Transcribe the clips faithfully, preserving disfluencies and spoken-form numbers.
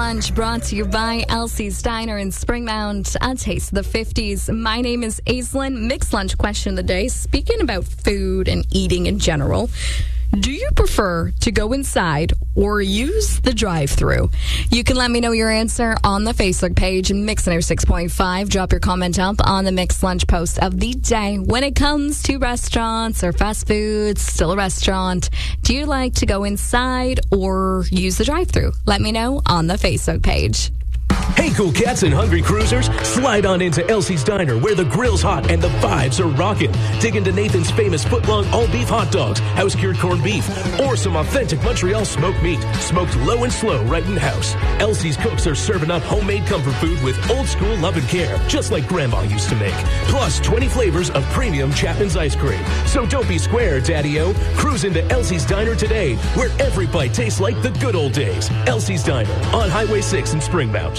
Lunch brought to you by Elsie's Diner in Springmount. A taste of the fifties. My name is Aislinn. Mixed Lunch question of the day. Speaking about food and eating in general, do you prefer to go inside or use the drive-thru? You can let me know your answer on the Facebook page, Mix one oh six point five. Drop your comment up on the Mixed Lunch post of the day. When it comes to restaurants or fast food, still a restaurant, do you like to go inside or use the drive-thru? Let me know on the Facebook page. Hey, cool cats and hungry cruisers, slide on into Elsie's Diner where the grill's hot and the vibes are rocking. Dig into Nathan's famous foot-long all-beef hot dogs, house-cured corned beef, or some authentic Montreal smoked meat, smoked low and slow right in house. Elsie's cooks are serving up homemade comfort food with old-school love and care, just like Grandma used to make. Plus twenty flavors of premium Chapman's ice cream. So don't be square, Daddy-O. Cruise into Elsie's Diner today, where every bite tastes like the good old days. Elsie's Diner on Highway six in Springmount.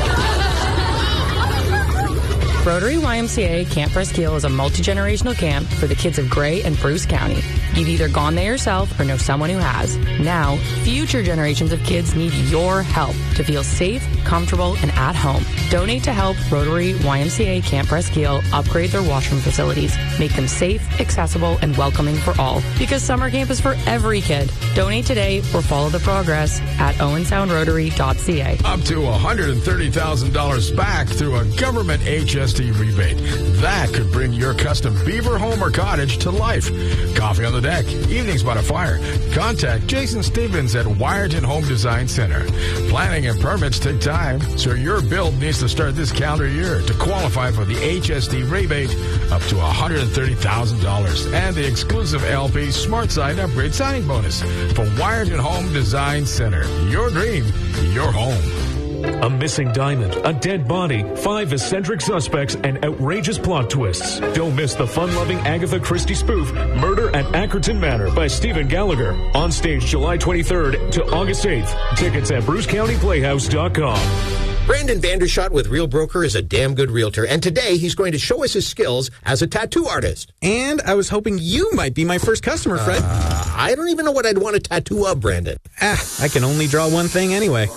Rotary Y M C A Camp Presqu'île is a multi-generational camp for the kids of Grey and Bruce County. You've either gone there yourself or know someone who has. Now, future generations of kids need your help to feel safe, comfortable, and at home. Donate to help Rotary Y M C A Camp Presqu'île upgrade their washroom facilities, make them safe, accessible, and welcoming for all. Because summer camp is for every kid. Donate today or follow the progress at owen sound rotary dot c a. Up to one hundred thirty thousand dollars back through a government H S T rebate. That could bring your custom beaver home or cottage to life. Coffee on the deck, evenings by the fire. Contact Jason Stevens at Wiarton Home Design Center. Planning and permits take time, so your build needs to start this calendar year to qualify for the H S T rebate up to one hundred thirty thousand dollars and the exclusive L P Smart Side Upgrade signing bonus for Wiarton Home Design Center. Your dream, your home. A missing diamond, a dead body, five eccentric suspects, and outrageous plot twists. Don't miss the fun-loving Agatha Christie spoof, Murder at Ackerton Manor by Stephen Gallagher. On stage July twenty-third to August eighth. Tickets at bruce county playhouse dot com. Brandon Vandershot with Real Broker is a damn good realtor, and today he's going to show us his skills as a tattoo artist. And I was hoping you might be my first customer, Fred. Uh, I don't even know what I'd want a tattoo of, Brandon. Ah, I can only draw one thing anyway.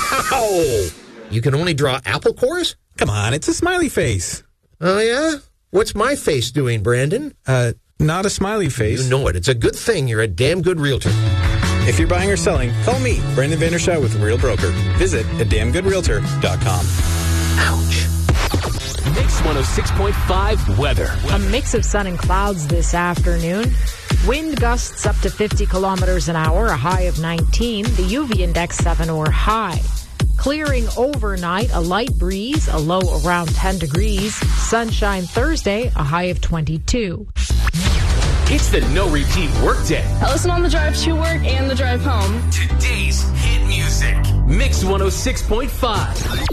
Ow! You can only draw apple cores? Come on, it's a smiley face. Oh, yeah? What's my face doing, Brandon? Uh, not a smiley face. You know it. It's a good thing you're a damn good realtor. If you're buying or selling, call me, Brandon Vandershot with Real Broker. Visit a damn good realtor dot com. Ouch. Mix one oh six point five weather. A mix of sun and clouds this afternoon. Wind gusts up to fifty kilometers an hour, a high of nineteen. The U V index seven or high. Clearing overnight, a light breeze, a low around ten degrees. Sunshine Thursday, a high of twenty-two. It's the no repeat workday. I listen on the drive to work and the drive home. Today's hit music. Mix one oh six point five.